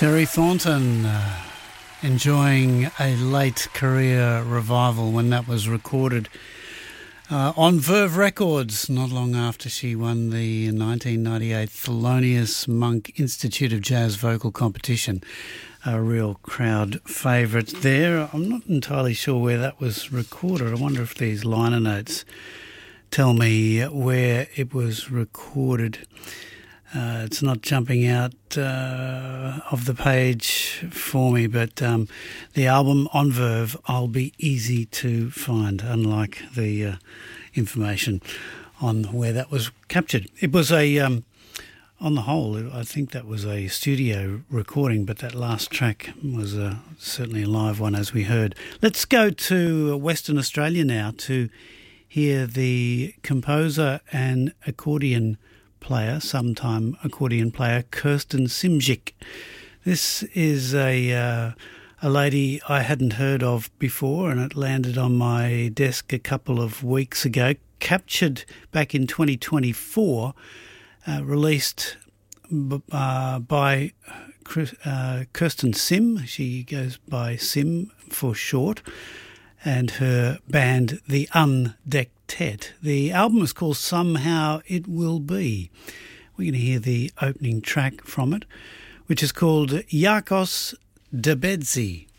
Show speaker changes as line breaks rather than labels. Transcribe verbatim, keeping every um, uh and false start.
Terry Thornton uh, enjoying a late career revival when that was recorded uh, on Verve Records not long after she won the nineteen ninety-eight Thelonious Monk Institute of Jazz Vocal Competition. A real crowd favourite there. I'm not entirely sure where that was recorded. I wonder if these liner notes tell me where it was recorded. Uh, it's not jumping out uh, of the page for me, but um, the album on Verve, I'll be easy to find, unlike the uh, information on where that was captured. It was a, um, on the whole, I think that was a studio recording, but that last track was uh, certainly a live one, as we heard. Let's go to Western Australia now to hear the composer and accordion player, sometime accordion player, Kirsten Simzik. This is a uh, a lady I hadn't heard of before, and it landed on my desk a couple of weeks ago. Captured back in twenty twenty-four, uh, released b- uh, by uh, Kirsten Sim. She goes by Sim for short, and her band, the Undectet. The album is called Somehow It Will Be. We're going to hear the opening track from it, which is called Yakos Debedzi.